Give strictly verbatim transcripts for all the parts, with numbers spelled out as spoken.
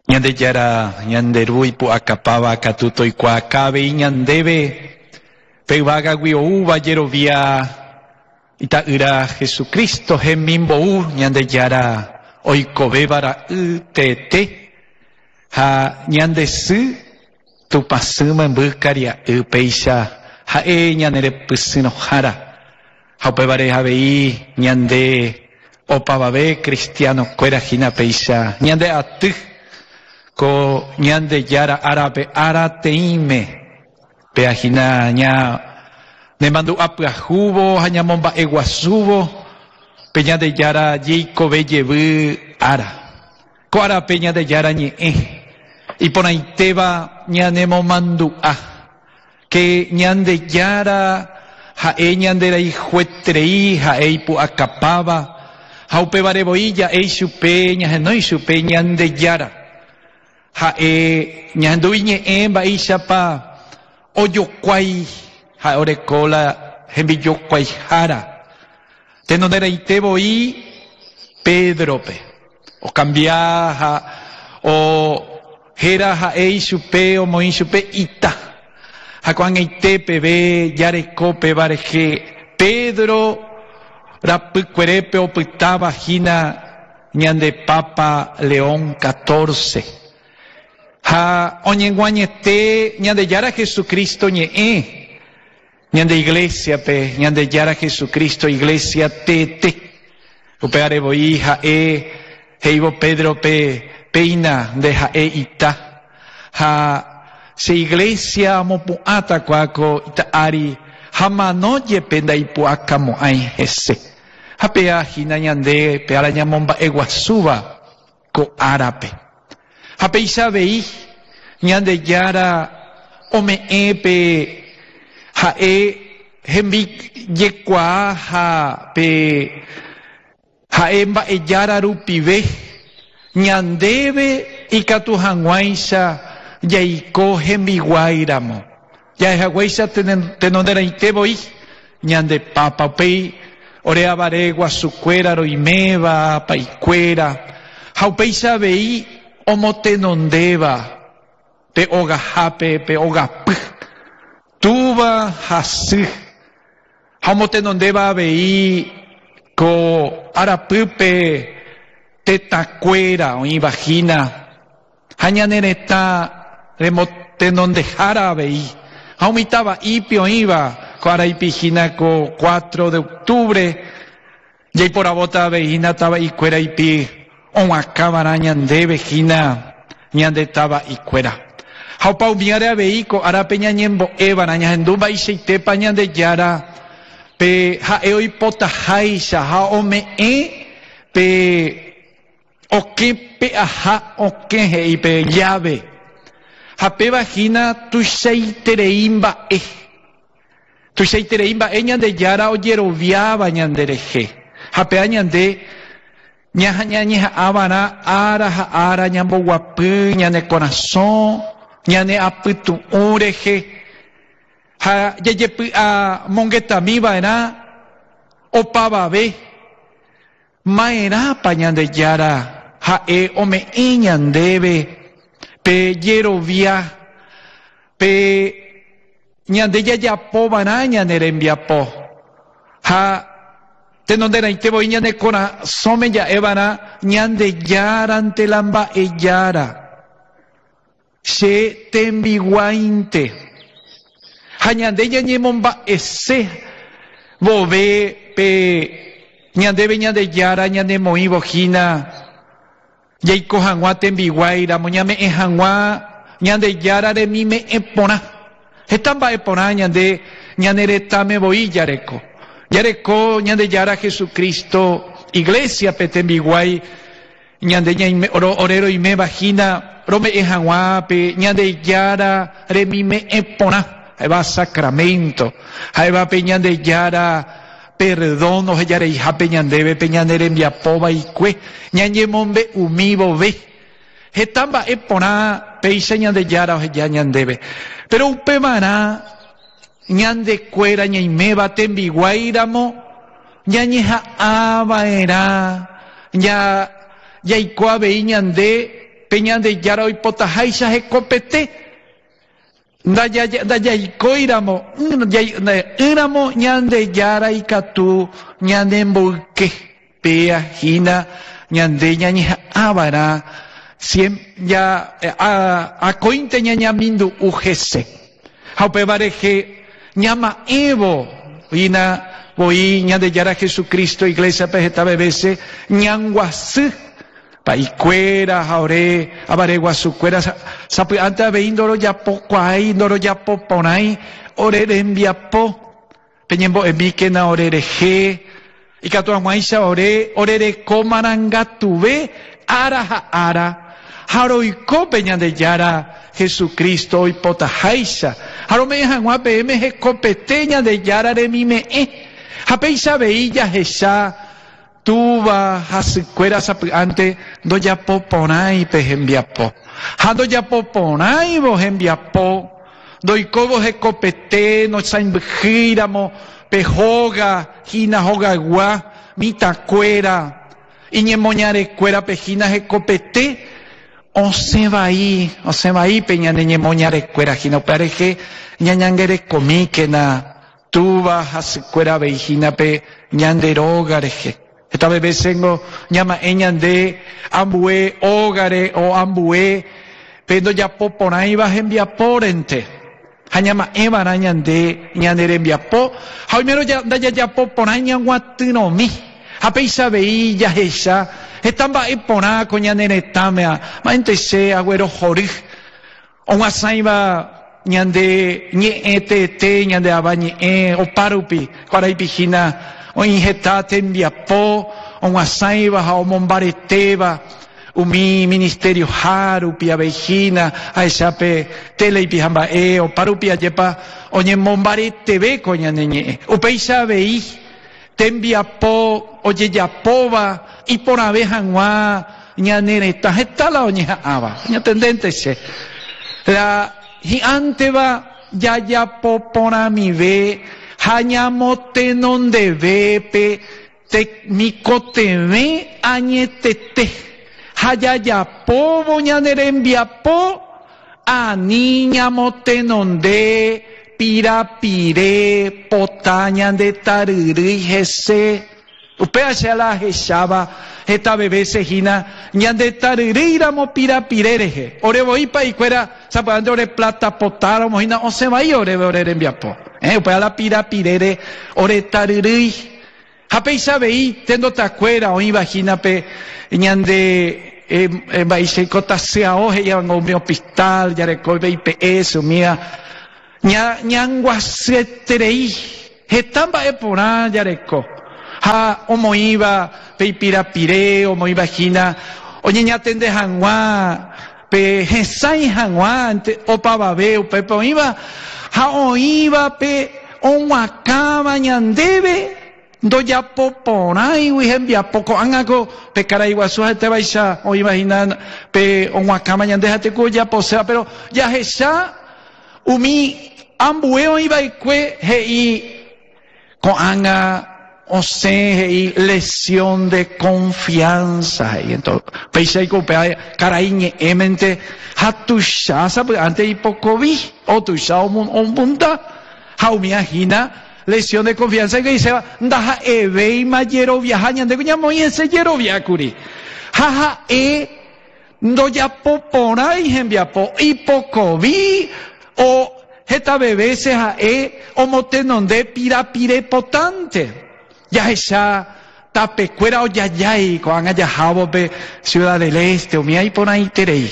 Ñande yara ñanderui pu akapava katuto y kuakabe y ñandebe peivaga guiouva yerovia ita ira Jesucristo hemimbo ñande yara oikobevara tete ha ñande su tu pasuma mbukaria upeisha ha e ñanere pusino jara ha upevare habei ñande opavabe cristiano kuera hina peisha ñande atu ko ñande yara arabe arateime peajina ña ne mandu apuajubo haña momba eguasubo peña de yara yiko bellebu ara ko ara peña de yara ñe eh y ponaiteba ñanemo mandu a que ñande yara ha e ñandera hijuetrei ha e pu acapaba ha upevare boilla e chupe ñahenoi chupe ñande yara ha e ñanduiñe emba ishapa oyokwai ha orekola hembiyokwai jara tenonera iteboi Pedrope o cambiaja o jera ha e chupe o moi chupe ita ha kuan eitepe be yarekope bareje Pedro rapikuerepe o pitaba jina ñande Papa León catorce ha oñenguañete ñande yara Jesucristo ñe e ñande iglesia pe ñande yara Jesucristo iglesia tete upeare boija e heibo Pedro pe peina de ha e ita ha se iglesia mo puata kwako ita ari hamanoye penda ipuaka mo ai ese ha pea hina ñande pe ara ñamomba eguasuba ko arape ha peisa vei ñande yara ome epe ha e hembi yekwa ha pe ha emba e yara rupive ñandebe ikatu hanguaisa yaiko hembi guairamo ya e haguaisa tenondera iteboi ñande papa pei orea baregua sucuera roimeva paicuera ha peisa vei omotenondeba pe oga hape pe oga p tuba hasu omotenondeba vei ko arapupe tetacuera o vagina hañanereta remotenondejara vei aumitaba ipio iba ko araipijina ko cuatro de octubre y por abota veina taba icuera ipi on acabara ñande vejina ñande taba icuera haupau miare veiko ara peña ñembo evana ñandumba iseitepa ñande yara pe ha eoi pota haisha ha ome e pe oke pe aha oke hei pe llave ha pe vagina tu seitereimba e tu seitereimba e ñande yara oyeroviaba ñandereje ha pe añande ñaja ñañeja avara ara ha ara ñambo guapy ñane corazón ñane apytu ureje ha yeyepy a mongetami vaera opavave maera pa ñande yara ha e ome e ñandeve pe yerovia pe ñande yajapo vaera ñanerembiapo ha tenondera itebo ñande corazón me ya evara ñande yara ante lamba e yara se tembiguainte ha ñande ñañemomba ese bove pe ñandeve ñande yara ñande moi bojina yaiko hangua tembiguaira moñame e hangua ñande yara de mime epona etamba epona ñande ñaneretame boi yareko yareko ñande yara Jesucristo iglesia petembiguay ñande ñaime oro orero y me vagina rome e hangua pe ñande yara de mime epona eva sacramento eva pe ñande yara perdón o yare hija peñandebe peñandere envia pova y cue ñañemombe umibo ve hetamba epona peise ñande yara o ya ñandebe pero upemana ñande cuera ñaimeba tembiguairamo ñañeja aba era ña yaikoa vei ñande peñande yara oipotaháicha hekopete. Ndajaikoíramo, yramo ñande yara ikatu ñande mboyke peahína ñande ñañeha'ãvara ya akóinte ñañamindu uhese. Ha upevarehe ñama'ẽvo ina voi ñande yara Jesucristo iglesia pehetave vese ñanguasy paikuéra ha ore avare guasukuéra sapy'ánte avei ndorojapokuaái ndorojapoporãi ore rembiapo peñembo'emíkena ore rehe ikatu hag̃uáicha ore orereko marangatuve ára ha ára ha roiko pe ñande yára Jesucristo oipotaháicha ha rome'ẽ hag̃ua peẽme hekopete ñande yára remime'ẽ ha péicha avei jahecha tuva hasykuéra sapy'ánte ndojapoporãipe hembiapo ha ndojapoporãivo hembiapo ndoikóvo hekopete nosãimbyhýramo pe hóga hína hogagua mitãkuéra iñemoñarekuéra pe hína hekopete osẽvai osẽvaípe ñane ñemoñarekuéra hína upearehe ñañangerekomíkena tuva hasykuéra avei hínape ñande róga rehe. Esta vez tengo llama ñande ambue ógare o ambue pendo ya poporãiva hembiaporente ha ñama évara ñande ñande rembiapo ha oimero ndajajapoporã ñaguatyromi ha péicha avei jahecha heta mba'e porã ko ñane retãme ma'ẽntese aguerohory og̃uasãiva ñande ñe'ẽ teete ñande ava ñe'ẽ opárupi kuaraipihína oĩ heta tembiapo og̃uasãiva ha omombaretéva umi ministerio hárupi aveihína aechápe teleipi ha mba'e opárupi ajépa oñemombareteve ko ñane ñe'ẽ upéicha avei tembiapo ojejapóva iporãve hag̃ua ñane retã hetála oñeha'ãva ñatendéntese la hi'ãnteva jajapoporãmive ha ñamotenondevépe mikotevẽ añetete ha jajapóvo ñane rembiapo ani ñamotenonde pirapire pota ñande tarýrýi hese upéache la hecháva heta vevese hína ñande tarýrýiramo pirapire rehe orevoípa ikuéra sapy'ánte ore plata potáramo hína osẽvai oreve ore rembiapo eh upéa la pirapirére ore tarýrýi ha péicha avei tendotakuéra oĩva hínape ñande mba'eichaiko tasya'õ he'ívanga umi hospital jarekóipe I P S umíva ñanguasyeterei heta mba'e porã jareko ha omoĩva pe ipirapire omoĩva hína oñeñatende hag̃ua pe hesãi hag̃ua opavave upépe oĩva ha oĩva pe og̃uakãva ñandéve ndojapoporãigui hembiapo ko'ág̃ako pe karai guasu hetevaicha oĩva hína pe og̃uakãva ñande ha teku ojaposéva pero jahecha umi ambue oĩvaikue he'i ko'ág̃a osẽ he'i lesión de confianza he'i entonces péichaiko upea karai ñe'ẽmente ha tuicha sapy'ánte ipokovi o tuicha ombunda ha umíva hína lesión de confianza que dice ndaha'evéi jerovia ha ñande kuñamoĩ hese jeroviákuri ha ha'e ndojapoporãi hembiapo ipokovi o hetavevese ha'e omotenonde pirapire potante jahecha tapekuéra ojajái ko'ág̃a jahávope Ciudad del Este umíva iporãiterei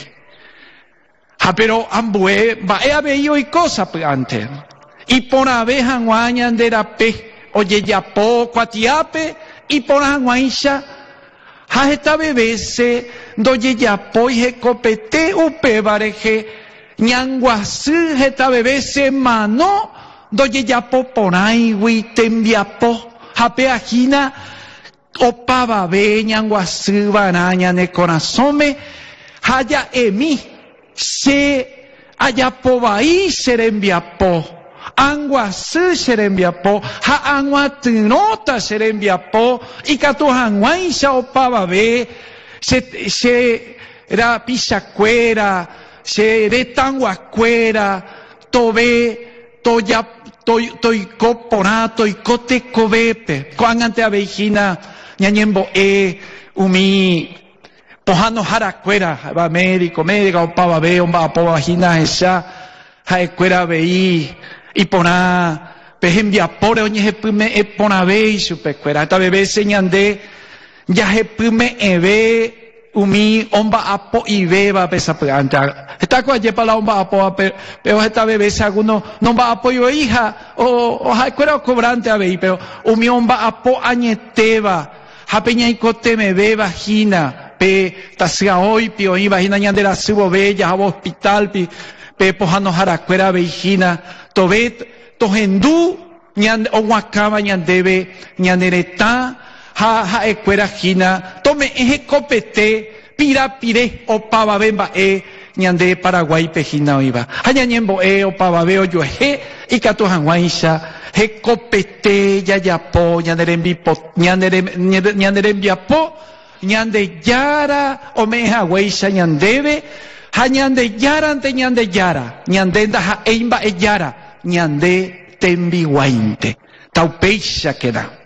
ha pero ambue mba'e avei oiko sapy'ánte iporãve hag̃ua ñande rape ojejapo kuatiápe iporã hag̃uáicha ha hetavevese ndojejapói hekopete upéva rehe ñanguasy hetavevese mano ndojejapoporãigui tembiapo ha peahína opavave ñanguasývara ñane korasõme ha ja'emi che ajapovai che rembiapo anguasy che rembiapo ha aguatyrõta che rembiapo ikatu hag̃uáicha opavave che che era pichacuera, se retanguacuera, tobe, toya, toy, toiko porá, toiko tecobepe, coangante aveijina, ñañembo e, umi, pojano jaracuera, va médico, médica, opaba ve, omba apo vagina esa, jaecuera veí, y porá, pejembia pore, oñe jepume e pona ve, y supecuera, esta bebé señande, ya jepume e ve, umi omba apo y beba pesa planta. Esta cosa para la omba apo, pero esta bebé alguno no va apoyo hija o o jacuera cobrante a ver, pero umi omba apo añeteba, japeña y cote me ve vagina, pe tasia hoy pio y vagina ñande la subo bella a hospital pi pe pojano jaracuera vagina, tobet tohendú ñande o guacaba ñandebe ñanereta ha ha ecuera jina tome eje copete pira pire o pava bemba e ñande Paraguay pejina oiva hañañembo e o pava veo yo he y catu hanguaisha he copete ya ya po ñanderembi po ñanderembi po ñande yara o me haguaisha ñandebe ha ñande yara ante ñande yara ñandenda ha eimba e yara ñande tembi guainte taupeisha queda